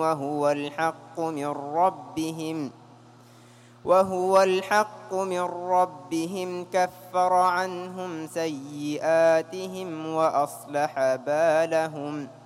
وهو الحق من ربهم كفر عنهم سيئاتهم وأصلح بالهم